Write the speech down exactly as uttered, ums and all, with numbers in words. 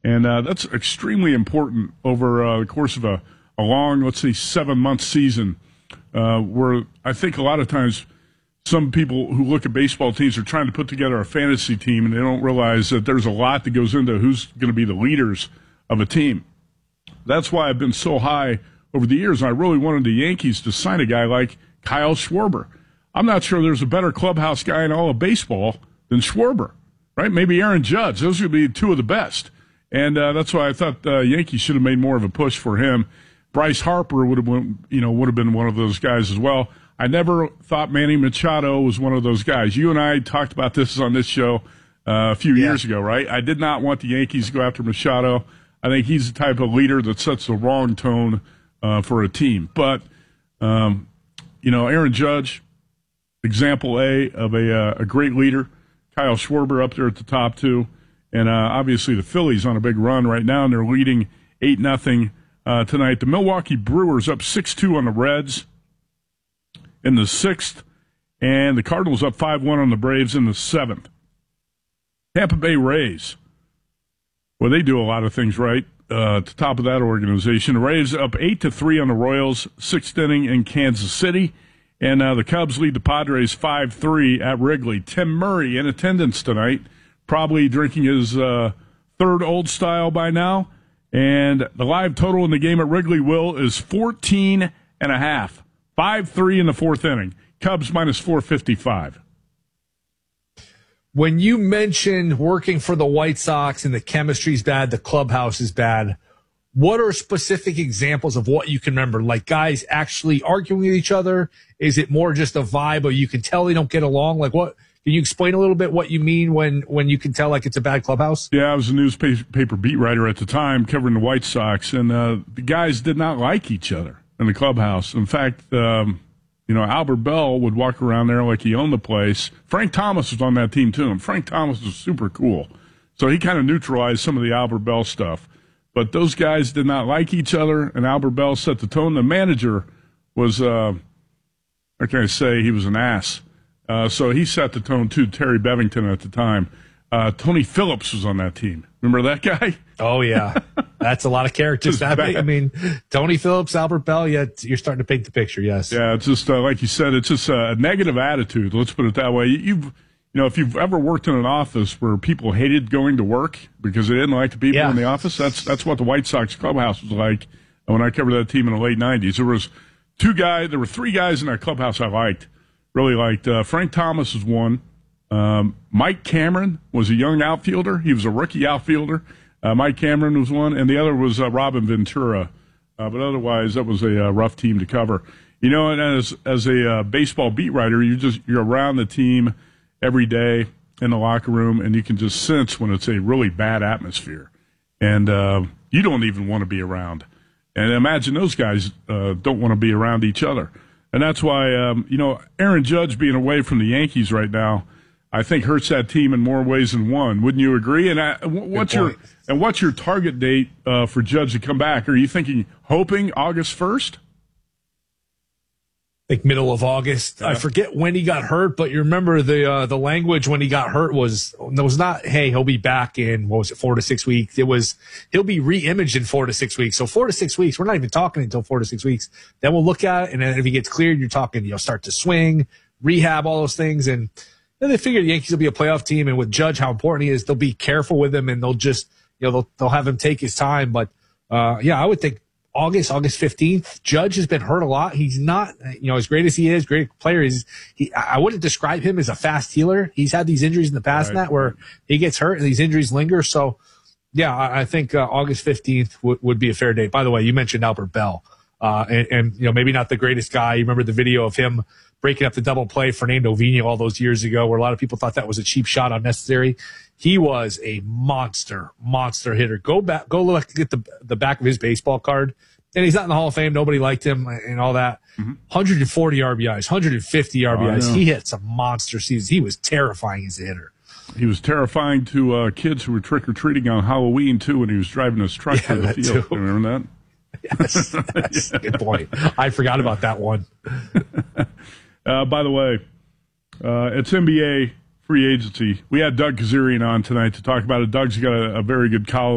And uh, that's extremely important over uh, the course of a, a long, let's say, seven-month season, uh, where I think a lot of times some people who look at baseball teams are trying to put together a fantasy team, and they don't realize that there's a lot that goes into who's going to be the leaders of a team. That's why I've been so high over the years, and I really wanted the Yankees to sign a guy like Kyle Schwarber. I'm not sure there's a better clubhouse guy in all of baseball than Schwarber, right? Maybe Aaron Judge. Those would be two of the best. And uh, that's why I thought the uh, Yankees should have made more of a push for him. Bryce Harper would have, been, you know, would have been one of those guys as well. I never thought Manny Machado was one of those guys. You and I talked about this on this show uh, a few yeah. years ago, right? I did not want the Yankees to go after Machado. I think he's the type of leader that sets the wrong tone uh, for a team. But, um, you know, Aaron Judge, example A of a, uh, a great leader. Kyle Schwarber up there at the top, too. And uh, obviously the Phillies on a big run right now, and they're leading eight nothing uh, tonight. The Milwaukee Brewers up six two on the Reds in the sixth, and the Cardinals up five one on the Braves in the seventh. Tampa Bay Rays, well, they do a lot of things right uh, at the top of that organization. The Rays up eight to three on the Royals, sixth inning in Kansas City. And uh, the Cubs lead the Padres five three at Wrigley. Tim Murray in attendance tonight, probably drinking his uh, third Old Style by now. And the live total in the game at Wrigley, Will, is fourteen and a half. five three in the fourth inning. Cubs minus four fifty-five. When you mentioned working for the White Sox and the chemistry's bad, the clubhouse is bad, what are specific examples of what you can remember? Like guys actually arguing with each other? Is it more just a vibe or you can tell they don't get along? Like what? Can you explain a little bit what you mean when, when you can tell like it's a bad clubhouse? Yeah, I was a newspaper beat writer at the time covering the White Sox, and uh, the guys did not like each other in the clubhouse. In fact, um, you know, Albert Bell would walk around there like he owned the place. Frank Thomas was on that team, too, and Frank Thomas was super cool. So he kind of neutralized some of the Albert Bell stuff. But those guys did not like each other, and Albert Bell set the tone. The manager was, uh, what can I say, he was an ass. Uh, so he set the tone, too, Terry Bevington at the time. Uh, Tony Phillips was on that team. Remember that guy? Oh, yeah. That's a lot of characters. That, I mean, Tony Phillips, Albert Bell, yeah, you're starting to paint the picture, yes. Yeah, it's just, uh, like you said, it's just a negative attitude. Let's put it that way. You've, you know, if you've ever worked in an office where people hated going to work because they didn't like the people yeah. in the office, that's that's what the White Sox clubhouse was like when I covered that team in the late nineties. There was two guys, there were three guys in that clubhouse I liked, really liked. Uh, Frank Thomas was one. Um, Mike Cameron was a young outfielder. He was a rookie outfielder. Uh, Mike Cameron was one, and the other was uh, Robin Ventura. Uh, but otherwise, that was a uh, rough team to cover. You know, and as as a uh, baseball beat writer, you just you're around the team every day in the locker room, and you can just sense when it's a really bad atmosphere, and uh, you don't even want to be around. And imagine those guys uh, don't want to be around each other, and that's why um, you know Aaron Judge being away from the Yankees right now, I think hurts that team in more ways than one. Wouldn't you agree? And I, what's your and what's your target date uh, for Judge to come back? Are you thinking, hoping August first? Like middle of August. Yeah. I forget when he got hurt, but you remember the uh, the language when he got hurt was it was not, hey, he'll be back in, what was it, four to six weeks. It was, he'll be re-imaged in four to six weeks. So four to six weeks, we're not even talking until four to six weeks. Then we'll look at it, and then if he gets cleared, you're talking, you'll start to swing, rehab, all those things. And then they figure the Yankees will be a playoff team, and with Judge, how important he is, they'll be careful with him, and they'll just, you know, they'll, they'll have him take his time. But, uh, yeah, I would think August, August fifteenth. Judge has been hurt a lot. He's not, you know, as great as he is, great player is. He, I wouldn't describe him as a fast healer. He's had these injuries in the past, right, and that where he gets hurt and these injuries linger. So, yeah, I, I think uh, August fifteenth would, would be a fair date. By the way, you mentioned Albert Bell, uh, and, and you know, maybe not the greatest guy. You remember the video of him breaking up the double play Fernando Vino all those years ago, where a lot of people thought that was a cheap shot, unnecessary. He was a monster, monster hitter. Go back, go look at the the back of his baseball card. And he's not in the Hall of Fame. Nobody liked him and all that. Mm-hmm. one hundred forty R B Is, one hundred fifty R B Is. Oh, he hit some monster seasons. He was terrifying as a hitter. He was terrifying to uh, kids who were trick-or-treating on Halloween, too, when he was driving his truck yeah, to the field. Too. Remember that? Yes, that's a good point. I forgot about that one. uh, by the way, uh, it's N B A free agency. We had Doug Kazarian on tonight to talk about it. Doug's got a, a very good column